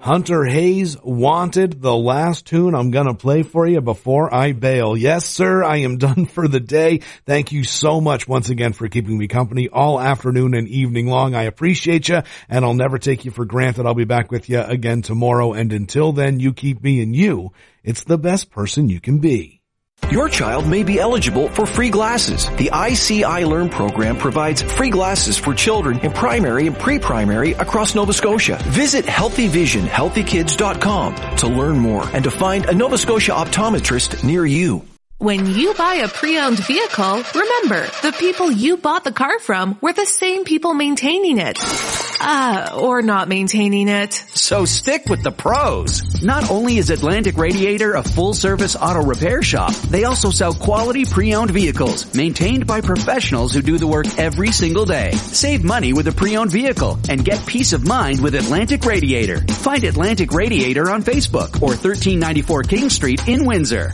Hunter Hayes, Wanted, the last tune I'm going to play for you before I bail. Yes, sir, I am done for the day. Thank you so much once again for keeping me company all afternoon and evening long. I appreciate you, and I'll never take you for granted. I'll be back with you again tomorrow, and until then, you keep being you. It's the best person you can be. Your child may be eligible for free glasses. The ICI Learn program provides free glasses for children in primary and pre-primary across Nova Scotia. Visit healthyvisionhealthykids.com to learn more and to find a Nova Scotia optometrist near you. When you buy a pre-owned vehicle, remember, the people you bought the car from were the same people maintaining it. Or not maintaining it. So stick with the pros. Not only is Atlantic Radiator a full-service auto repair shop, they also sell quality pre-owned vehicles maintained by professionals who do the work every single day. Save money with a pre-owned vehicle and get peace of mind with Atlantic Radiator. Find Atlantic Radiator on Facebook or 1394 King Street in Windsor.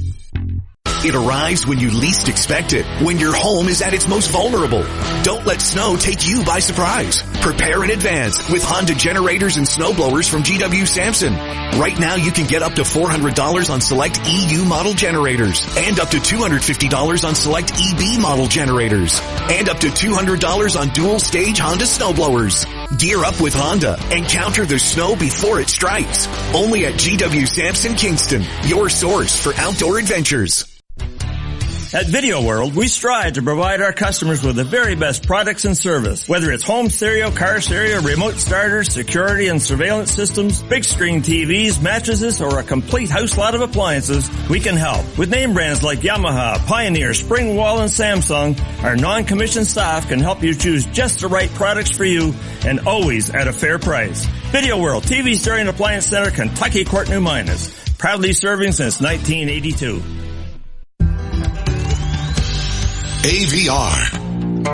It arrives when you least expect it, when your home is at its most vulnerable. Don't let snow take you by surprise. Prepare in advance with Honda generators and snowblowers from GW Sampson. Right now you can get up to $400 on select EU model generators and up to $250 on select EB model generators and up to $200 on dual stage Honda snowblowers. Gear up with Honda and counter the snow before it strikes. Only at GW Sampson Kingston, your source for outdoor adventures. At Video World, we strive to provide our customers with the very best products and service. Whether it's home stereo, car stereo, remote starters, security and surveillance systems, big screen TVs, mattresses, or a complete house lot of appliances, we can help. With name brands like Yamaha, Pioneer, Springwall, and Samsung, our non-commissioned staff can help you choose just the right products for you and always at a fair price. Video World, TV Stereo and Appliance Center, Kentucky Court, New Minas. Proudly serving since 1982. AVR,